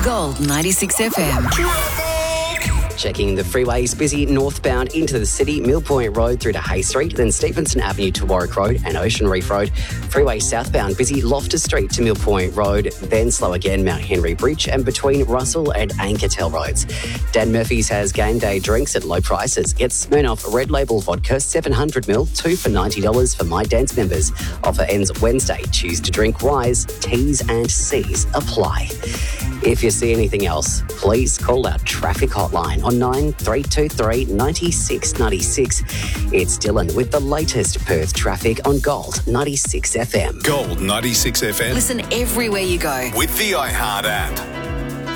Gold 96 FM. Checking the freeways, busy northbound into the city, Mill Point Road through to Hay Street, then Stevenson Avenue to Warwick Road and Ocean Reef Road. Freeway southbound, busy Loftus Street to Mill Point Road, then slow again Mount Henry Bridge and between Russell and Ankertel Roads. Dan Murphy's has game day drinks at low prices. Get Smirnoff Red Label Vodka 700ml, 2 for $90 for My Dance members. Offer ends Wednesday. Choose to drink wise. T's and C's apply. If you see anything else, please call our traffic hotline on 9323 96 96. It's Dylan with the latest Perth traffic on Gold 96 FM. Gold 96 FM. Listen everywhere you go. With the iHeart app.